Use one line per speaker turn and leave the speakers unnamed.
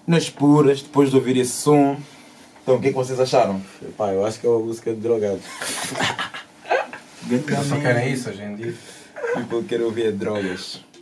nas puras, depois de ouvir esse som. Então, o que é que vocês acharam?
Pá, eu acho que é uma música de drogado. Só querem isso hoje em dia.
Tipo, eu quero ouvir drogas.